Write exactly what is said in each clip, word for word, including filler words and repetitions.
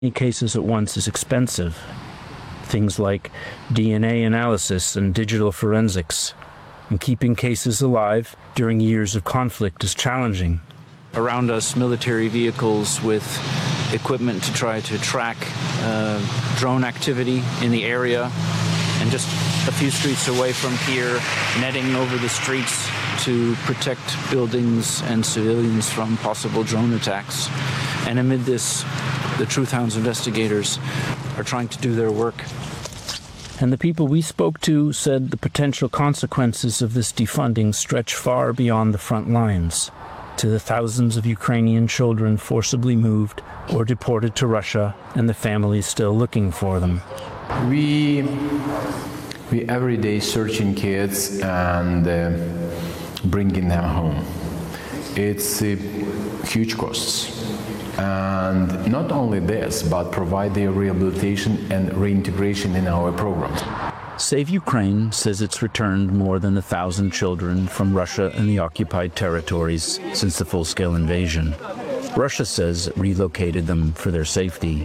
many cases at once is expensive. Things like D N A analysis and digital forensics. And keeping cases alive during years of conflict is challenging. Around us, military vehicles with equipment to try to track uh, drone activity in the area. And just a few streets away from here, netting over the streets to protect buildings and civilians from possible drone attacks. And amid this, the Truth Hounds investigators are trying to do their work. And the people we spoke to said the potential consequences of this defunding stretch far beyond the front lines, to the thousands of Ukrainian children forcibly moved or deported to Russia and the families still looking for them. We, we every day searching kids and uh, bringing them home. It's uh, huge costs. And not only this, but provide their rehabilitation and reintegration in our program. Save Ukraine says it's returned more than a thousand children from Russia and the occupied territories since the full-scale invasion. Russia says it relocated them for their safety.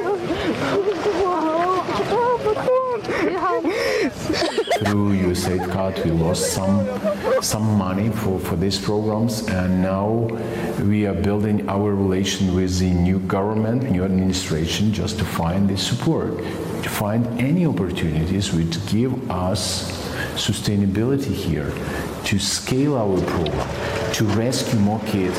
Through U S A I D card, we lost some some money for, for these programs, and now we are building our relation with the new government, new administration, just to find this support, to find any opportunities which give us sustainability here, to scale our program, to rescue more kids.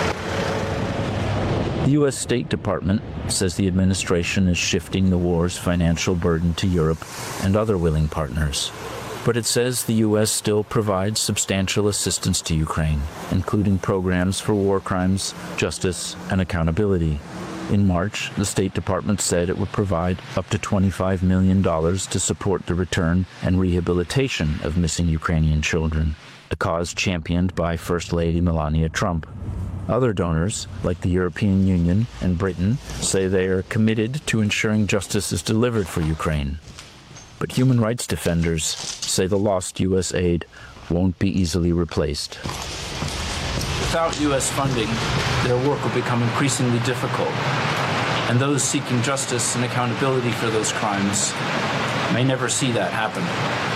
The U S State Department says the administration is shifting the war's financial burden to Europe and other willing partners. But it says the U S still provides substantial assistance to Ukraine, including programs for war crimes, justice, and accountability. In March, the State Department said it would provide up to twenty-five million dollars to support the return and rehabilitation of missing Ukrainian children, a cause championed by First Lady Melania Trump. Other donors, like the European Union and Britain, say they are committed to ensuring justice is delivered for Ukraine. But human rights defenders say the lost U S aid won't be easily replaced. Without U S funding, their work will become increasingly difficult, and those seeking justice and accountability for those crimes may never see that happen.